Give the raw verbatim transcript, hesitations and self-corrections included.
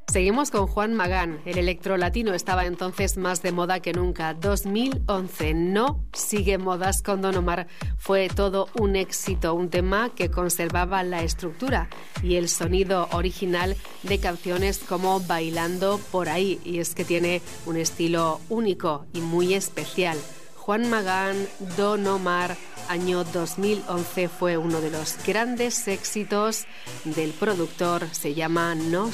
Seguimos con Juan Magán. El electrolatino estaba entonces más de moda que nunca. dos mil once, No sigue modas con Don Omar. Fue todo un éxito, un tema que conservaba la estructura y el sonido original de canciones como Bailando por ahí. Y es que tiene un estilo único y muy especial. Juan Magán, Don Omar, año dos mil once, fue uno de los grandes éxitos del productor. Se llama No